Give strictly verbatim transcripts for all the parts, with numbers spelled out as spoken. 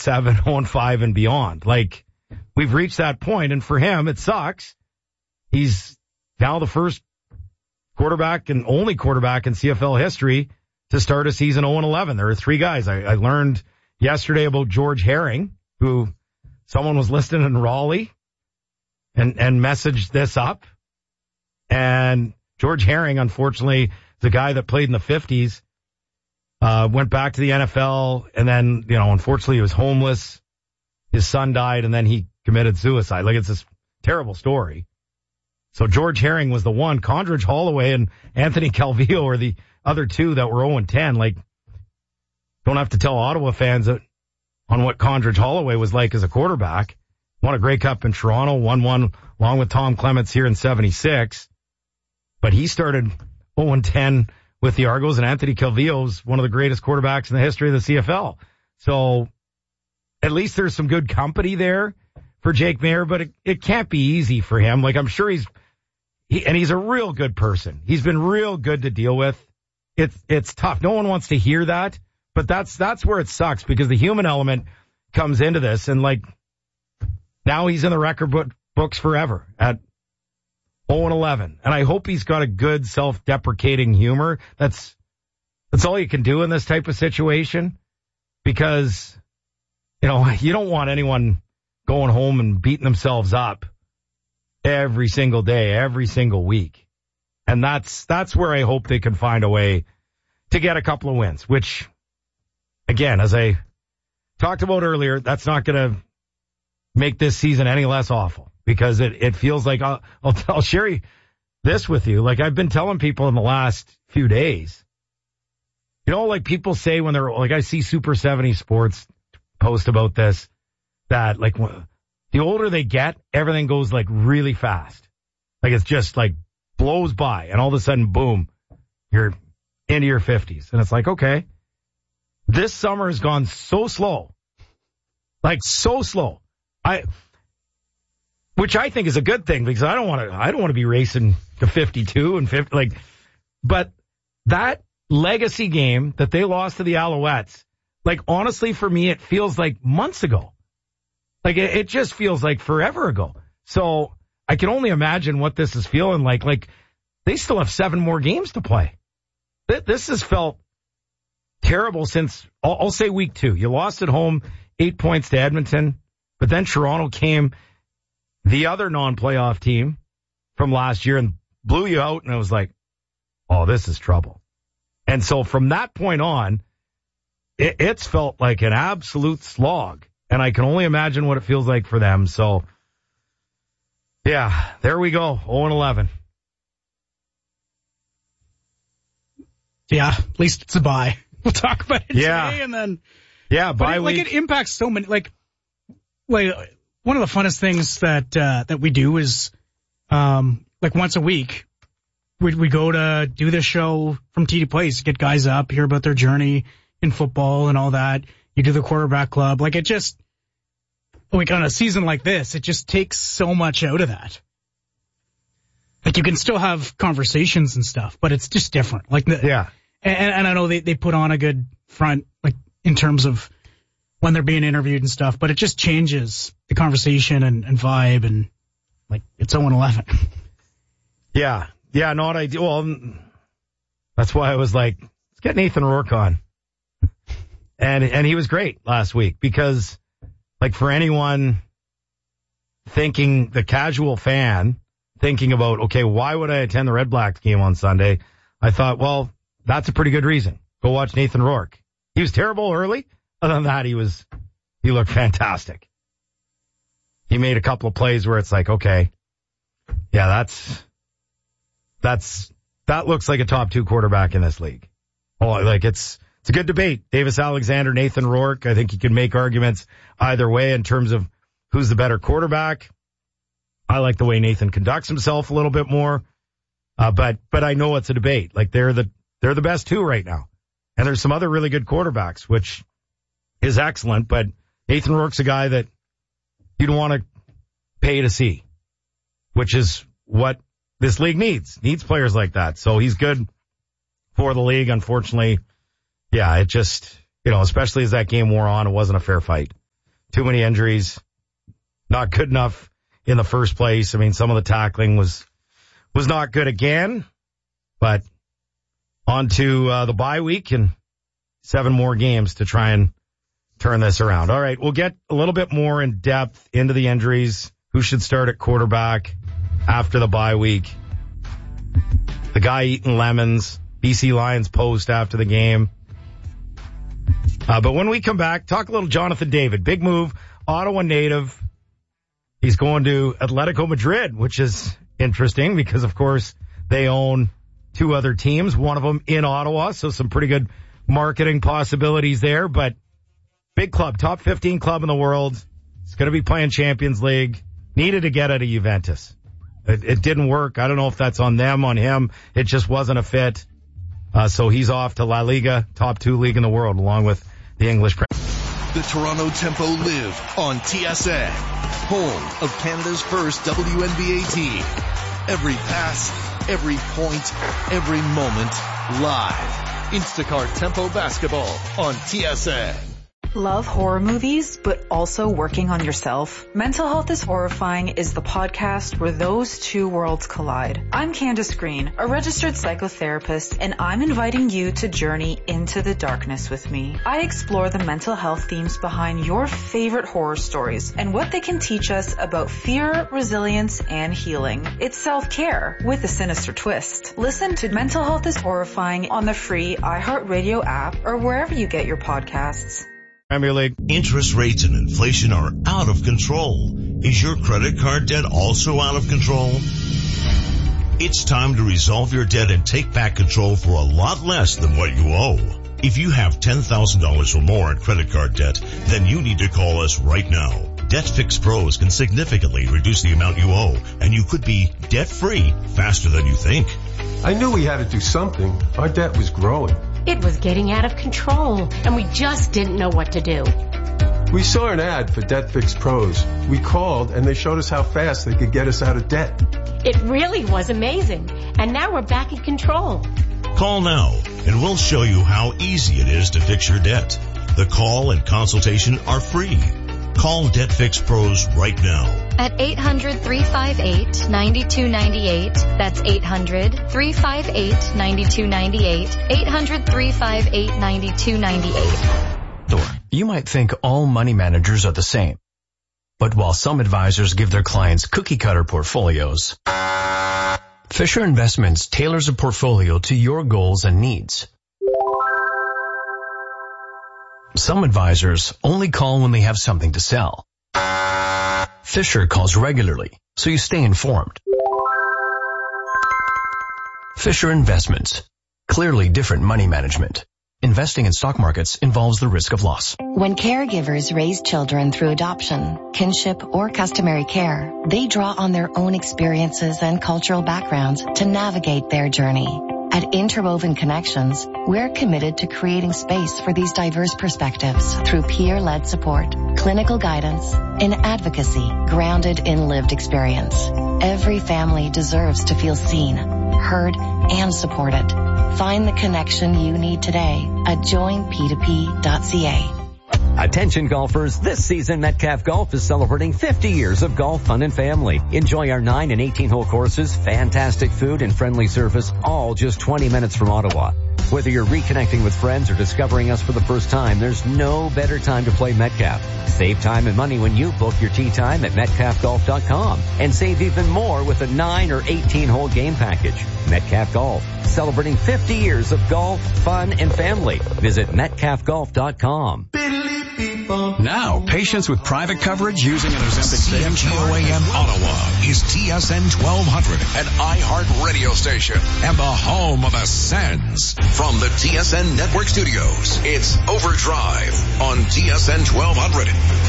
seven, oh and five, and beyond. Like, we've reached that point, and for him, it sucks. He's now the first quarterback and only quarterback in C F L history to start a season oh and eleven. There are three guys. I, I learned yesterday about George Herring, who someone was listed in Raleigh and, and messaged this up. And George Herring, unfortunately, the guy that played in the fifties, uh, went back to the N F L, and then, you know, unfortunately he was homeless. His son died, and then he committed suicide. Like, it's this terrible story. So George Herring was the one. Condredge Holloway and Anthony Calvillo are the other two that were oh and ten. Like, don't have to tell Ottawa fans that on what Condredge Holloway was like as a quarterback. Won a Grey Cup in Toronto, won one along with Tom Clements here in seventy-six. But he started oh and ten with the Argos, and Anthony Calvillo is one of the greatest quarterbacks in the history of the C F L. So at least there's some good company there for Jake Maier, but it, it can't be easy for him. Like, I'm sure he's, he, and he's a real good person. He's been real good to deal with. It's, it's tough. No one wants to hear that, but that's, that's where it sucks, because the human element comes into this, and like, now he's in the record book, books forever at oh and eleven. And I hope he's got a good self-deprecating humor. That's, that's all you can do in this type of situation, because, you know, you don't want anyone going home and beating themselves up every single day, every single week. And that's, that's where I hope they can find a way to get a couple of wins, which, again, as I talked about earlier, that's not going to make this season any less awful, because it, it feels like, I'll, I'll, I'll share this with you. Like, I've been telling people in the last few days, you know, like people say when they're, like, I see Super seventy Sports post about this, that like the older they get, everything goes like really fast. Like, it's just like blows by, and all of a sudden, boom, you're into your fifties. And it's like, okay, this summer has gone so slow, like so slow. I, which I think is a good thing, because I don't want to, I don't want to be racing to fifty-two and fifty, like, but that legacy game that they lost to the Alouettes, like, honestly, for me, it feels like months ago. Like, it, it just feels like forever ago. So I can only imagine what this is feeling like. Like, they still have seven more games to play. Th- this has felt terrible since, I'll, I'll say week two. You lost at home, eight points to Edmonton, but then Toronto came, the other non-playoff team from last year, and blew you out, and it was like, oh, this is trouble. And so from that point on, it, it's felt like an absolute slog. And I can only imagine what it feels like for them. So, yeah, there we go. oh and eleven. Yeah, at least it's a bye. We'll talk about it yeah. today, and then... Yeah, bye it, week. Like, it impacts so many... Like, like one of the funnest things that uh, that we do is, um, like, once a week, we we go to do this show from T D Place, get guys up, hear about their journey in football and all that. You do the quarterback club. Like, it just, like, on a season like this, it just takes so much out of that. Like, you can still have conversations and stuff, but it's just different. Like, the, yeah. And, and I know they, they put on a good front, like, in terms of when they're being interviewed and stuff, but it just changes the conversation and, and vibe, and, like, it's oh and eleven. Yeah. Yeah, not ideal. Well, that's why I was like, let's get Nathan Rourke on. And and he was great last week, because, like, for anyone thinking, the casual fan thinking about, okay, why would I attend the Red Blacks game on Sunday? I thought, well, that's a pretty good reason. Go watch Nathan Rourke. He was terrible early. Other than that, he was, he looked fantastic. He made a couple of plays where it's like, okay, yeah, that's, that's, that looks like a top two quarterback in this league. Oh, like, it's, It's a good debate. Davis Alexander, Nathan Rourke. I think you can make arguments either way in terms of who's the better quarterback. I like the way Nathan conducts himself a little bit more. Uh, but, but I know it's a debate. Like, they're the, they're the best two right now. And there's some other really good quarterbacks, which is excellent. But Nathan Rourke's a guy that you'd want to pay to see, which is what this league needs. Needs players like that. So he's good for the league. Unfortunately, yeah, it just, you know, especially as that game wore on, it wasn't a fair fight. too many injuries, not good enough in the first place. I mean, some of the tackling was was not good again, but on to uh, the bye week and seven more games to try and turn this around. All right, we'll get a little bit more in depth into the injuries, who should start at quarterback after the bye week. The guy eating lemons, B C Lions post after the game. Uh, but when we come back, talk a little Jonathan David. Big move, Ottawa native. He's going to Atletico Madrid, which is interesting because, of course, they own two other teams, one of them in Ottawa, so some pretty good marketing possibilities there. But big club, top fifteen club in the world. It's going to be playing Champions League. Needed to get out of Juventus. It, it didn't work. I don't know if that's on them, on him. It just wasn't a fit. Uh, so he's off to La Liga, top two league in the world, along with the English Premier. The Toronto Tempo live on T S N, home of Canada's first W N B A team. Every pass, every point, every moment, live. Instacart Tempo Basketball on T S N. Love horror movies, but also working on yourself? Mental Health is Horrifying is the podcast where those two worlds collide. I'm Candace Green, a registered psychotherapist, and I'm inviting you to journey into the darkness with me. I explore the mental health themes behind your favorite horror stories and what they can teach us about fear, resilience, and healing. It's self-care with a sinister twist. Listen to Mental Health is Horrifying on the free iHeartRadio app or wherever you get your podcasts. Premier League. Interest rates and inflation are out of control. Is your credit card debt also out of control? It's time to resolve your debt and take back control for a lot less than what you owe. If you have ten thousand dollars or more in credit card debt, then you need to call us right now. Debt Fix Pros can significantly reduce the amount you owe, and you could be debt-free faster than you think. I knew we had to do something. Our debt was growing. It was getting out of control, and we just didn't know what to do. We saw an ad for Debt Fix Pros. We called, and they showed us how fast they could get us out of debt. It really was amazing, and now we're back in control. Call now, and we'll show you how easy it is to fix your debt. The call and consultation are free. Call Debt Fix Pros right now. At eight hundred, three five eight, nine two nine eight. That's eight hundred, three five eight, nine two nine eight. eight hundred, three five eight, nine two nine eight. You might think all money managers are the same. But while some advisors give their clients cookie-cutter portfolios, Fisher Investments tailors a portfolio to your goals and needs. Some advisors only call when they have something to sell. Fisher calls regularly, so you stay informed. Fisher Investments. Clearly different money management. Investing in stock markets involves the risk of loss. When caregivers raise children through adoption, kinship, or customary care, they draw on their own experiences and cultural backgrounds to navigate their journey. At Interwoven Connections, we're committed to creating space for these diverse perspectives through peer-led support, clinical guidance, and advocacy grounded in lived experience. Every family deserves to feel seen, heard, and supported. Find the connection you need today at join p two p dot c a. Attention golfers, this season Metcalf Golf is celebrating fifty years of golf fun and family. Enjoy our nine and eighteen hole courses, fantastic food and friendly service, all just twenty minutes from Ottawa. Whether you're reconnecting with friends or discovering us for the first time, there's no better time to play Metcalf. Save time and money when you book your tee time at metcalf golf dot com and save even more with a nine or eighteen hole game package. Metcalf Golf, celebrating fifty years of golf, fun, and family. Visit metcalf golf dot com. Now, patients with private coverage using an Ozempic C M G O A M Ottawa is T S N twelve hundred, an iHeart radio station and the home of the Sens. From the T S N Network Studios, it's Overdrive on T S N twelve hundred.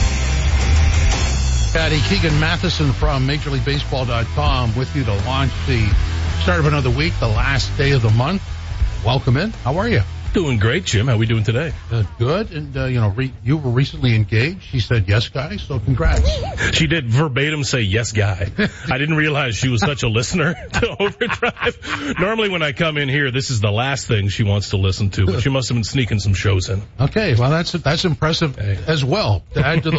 Patty Keegan Matheson from Major League Baseball dot com with you to launch the start of another week, the last day of the month. Welcome in. How are you? Doing great, Jim. How are we doing today? Uh, good. And, uh, you know, re- you were recently engaged. She said, yes, guy. So congrats. She did verbatim say, yes, guy. I didn't realize she was such a listener to Overdrive. Normally when I come in here, this is the last thing she wants to listen to, but she must have been sneaking some shows in. Okay. Well, that's, that's impressive hey. as well to add to the